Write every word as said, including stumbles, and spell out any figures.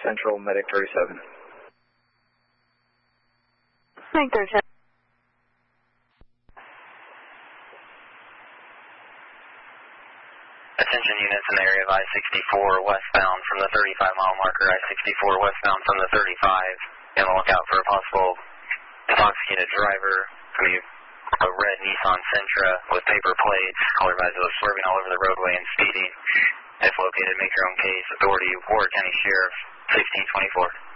Central, Medic thirty-seven. Medic thirty-seven. Attention units in the area of I sixty-four westbound from the thirty-five mile marker, I sixty-four westbound from the thirty-five. And look out for a possible intoxicated driver coming a red Nissan Sentra with paper plates. Caller advised of swerving all over the roadway and speeding. If located, make your own case. Authority, Warwick County Sheriff, sixteen twenty-four.